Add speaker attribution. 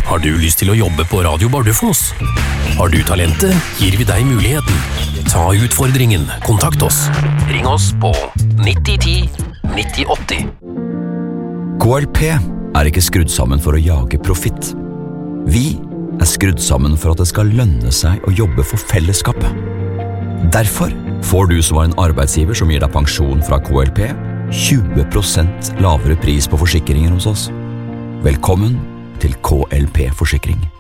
Speaker 1: Har du lyst til å jobbe på Radio Bardufoss? Har du talentet, gir vi deg muligheten. Ta utfordringen, kontakt oss. Ring oss på 9010 9080.
Speaker 2: KLP er ikke skrudd sammen for å jage profitt. Vi er skrudd sammen for at det skal lønne seg å jobbe for fellesskapet. Derfor får du som var en arbeidsgiver som gir deg pensjon fra KLP, 20% lavere pris på forsikringer hos oss. Velkommen til KLP Forsikring.